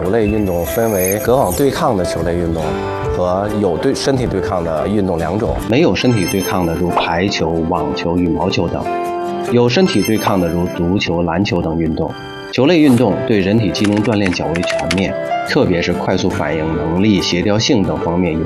球类运动分为隔网对抗的球类运动和有身体对抗的运动两种。没有身体对抗的如排球、网球、羽毛球等；有身体对抗的如足球、篮球等运动。球类运动对人体机能锻炼较为全面，特别是快速反应能力、协调性等方面有